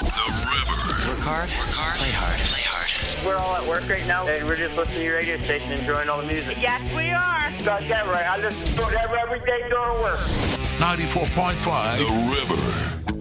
Work hard, play hard. We're all at work right now, and we're just listening to your radio station, enjoying all the music. Yes, we are. Got that right. I listen to it every day during work. 94.5 The River.